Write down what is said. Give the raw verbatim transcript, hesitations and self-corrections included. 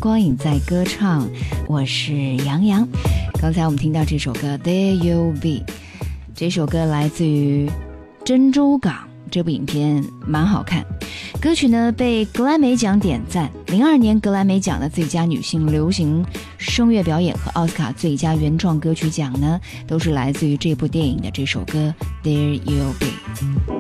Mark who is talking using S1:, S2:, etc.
S1: 光影在歌唱，我是杨洋。刚才我们听到这首歌 There You Be， 这首歌来自于珍珠港，这部影片蛮好看。歌曲呢被格莱美奖点赞，零二年格莱美奖的最佳女性流行声乐表演和奥斯卡最佳原创歌曲奖呢，都是来自于这部电影的这首歌 There You Be。